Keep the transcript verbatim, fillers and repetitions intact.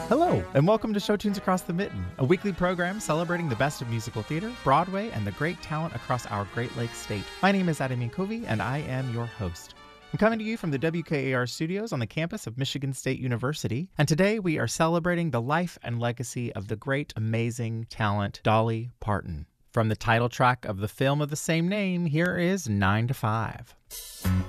Hello, and welcome to Show Tunes Across the Mitten, a weekly program celebrating the best of musical theater, Broadway, and the great talent across our Great Lakes state. My name is Adam Yankovi, and I am your host. I'm coming to you from the W K A R studios on the campus of Michigan State University, and today we are celebrating the life and legacy of the great, amazing talent Dolly Parton. From the title track of the film of the same name, here is nine to five.